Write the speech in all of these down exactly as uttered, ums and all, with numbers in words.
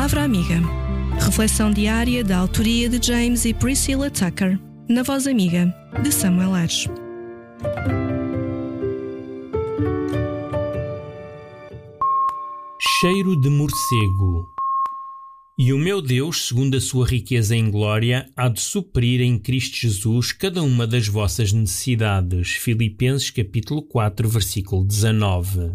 Palavra Amiga. Reflexão diária da autoria de James e Priscilla Tucker, na voz amiga de Samuel Ares. Cheiro de morcego. E o meu Deus, segundo a sua riqueza em glória, há de suprir em Cristo Jesus cada uma das vossas necessidades. Filipenses capítulo quatro, versículo dezanove.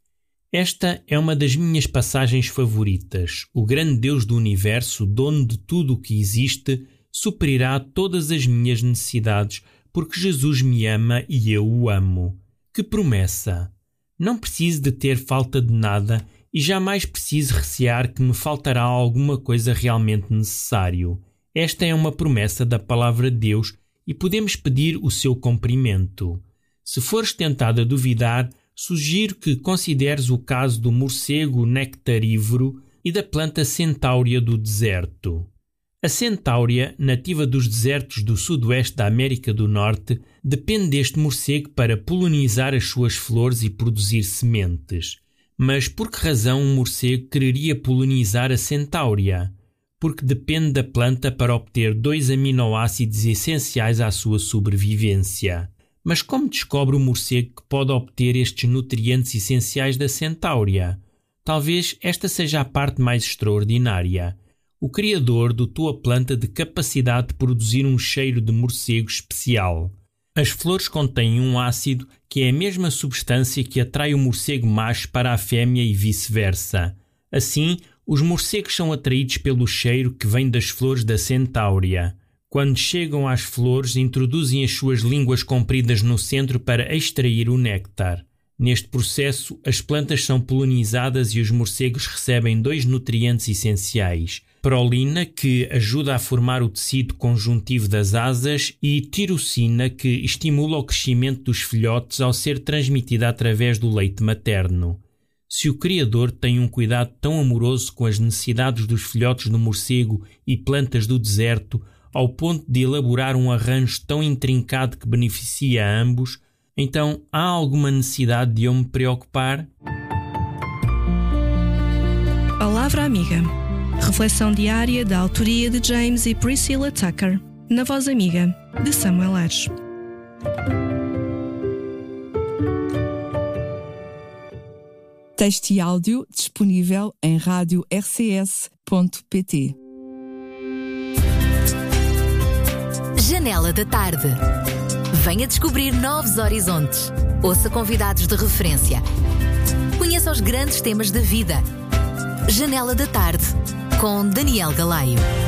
Esta é uma das minhas passagens favoritas. O grande Deus do universo, dono de tudo o que existe, suprirá todas as minhas necessidades, porque Jesus me ama e eu o amo. Que promessa! Não preciso de ter falta de nada e jamais preciso recear que me faltará alguma coisa realmente necessário. Esta é uma promessa da palavra de Deus e podemos pedir o seu cumprimento. Se fores tentado a duvidar, sugiro que consideres o caso do morcego nectarívoro e da planta centáurea do deserto. A centáurea, nativa dos desertos do sudoeste da América do Norte, depende deste morcego para polinizar as suas flores e produzir sementes. Mas por que razão um morcego quereria polinizar a centáurea? Porque depende da planta para obter dois aminoácidos essenciais à sua sobrevivência. Mas como descobre o morcego que pode obter estes nutrientes essenciais da centáurea? Talvez esta seja a parte mais extraordinária. O Criador dotou a planta de capacidade de produzir um cheiro de morcego especial. As flores contêm um ácido que é a mesma substância que atrai o morcego macho para a fêmea e vice-versa. Assim, os morcegos são atraídos pelo cheiro que vem das flores da centáurea. Quando chegam às flores, introduzem as suas línguas compridas no centro para extrair o néctar. Neste processo, as plantas são polinizadas e os morcegos recebem dois nutrientes essenciais: prolina, que ajuda a formar o tecido conjuntivo das asas, e tirosina, que estimula o crescimento dos filhotes ao ser transmitida através do leite materno. Se o Criador tem um cuidado tão amoroso com as necessidades dos filhotes do morcego e plantas do deserto, ao ponto de elaborar um arranjo tão intrincado que beneficia a ambos, então há alguma necessidade de eu me preocupar? Palavra Amiga. Reflexão diária da autoria de James e Priscilla Tucker, na voz amiga de Samuel Ares. Texto e áudio disponível em rádio r c s ponto p t. Janela da Tarde. Venha descobrir novos horizontes. Ouça convidados de referência. Conheça os grandes temas da vida. Janela da Tarde, com Daniel Galaio.